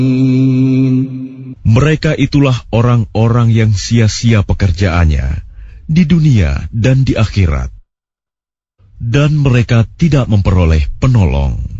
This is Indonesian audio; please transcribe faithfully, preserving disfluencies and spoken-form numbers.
Mereka itulah orang-orang yang sia-sia pekerjaannya di dunia dan di akhirat, dan mereka tidak memperoleh penolong.